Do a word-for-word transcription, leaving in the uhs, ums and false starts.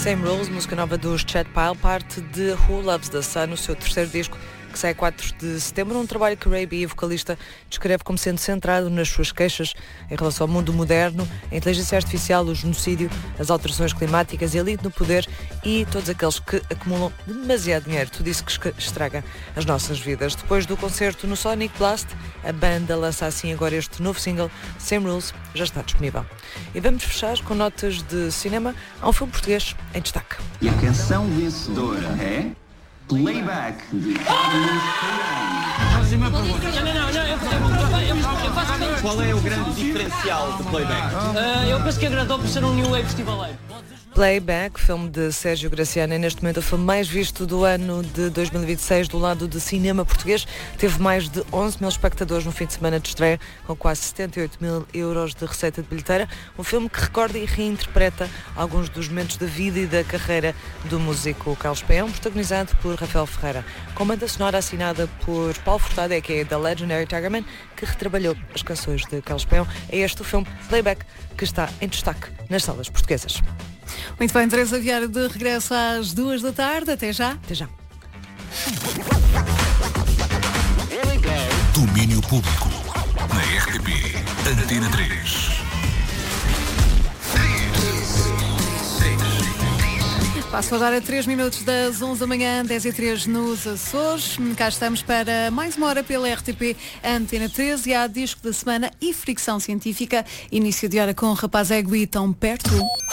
Same Rules, música nova dos Chet Pile, parte de Who Loves the Sun, o seu terceiro disco, que sai a quatro de setembro, um trabalho que Ray B, vocalista, descreve como sendo centrado nas suas queixas em relação ao mundo moderno, a inteligência artificial, o genocídio, as alterações climáticas e a elite no poder e todos aqueles que acumulam demasiado dinheiro, tudo isso que estraga as nossas vidas. Depois do concerto no Sonic Blast, a banda lança assim agora este novo single, Same Rules, já está disponível. E vamos fechar com notas de cinema a um filme português em destaque. E a canção vencedora é Playback de Carlos Pereira. Qual é o grande diferencial de Playback? Uh, eu penso que agradou por ser um New Wave festivaleiro. Playback, filme de Sérgio Graciano, é neste momento o filme mais visto do ano de dois mil e vinte e seis do lado de cinema português. Teve mais de onze mil espectadores no fim de semana de estreia, com quase setenta e oito mil euros de receita de bilheteira. Um filme que recorda e reinterpreta alguns dos momentos da vida e da carreira do músico Carlos Peão, protagonizado por Rafael Ferreira. Com banda sonora assinada por Paulo Furtado, é que é da Legendary Tigerman, que retrabalhou as canções de Carlos Peão. É este o filme Playback que está em destaque nas salas portuguesas. Muito bem, Teresa Vieira de regresso às duas da tarde. Até já. Até já. Domínio Público. Na R T P. Antena três. Passo agora três minutos das onze da manhã, dez e três nos Açores. Cá estamos para mais uma hora pela R T P Antena três e há disco da semana e fricção científica. Início de hora com o Rapaz Ego e Tão Perto.